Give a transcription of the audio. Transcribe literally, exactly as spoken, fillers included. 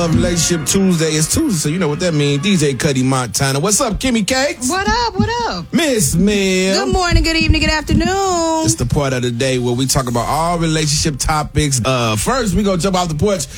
Love Relationship Tuesday. It's Tuesday, so you know what that means. D J Cuddy Montana. What's up, Kimmy Cakes? What up, what up? Miss Mill. Good morning, good evening, good afternoon. It's the part of the day where we talk about all relationship topics. Uh, first, we gonna jump off the porch.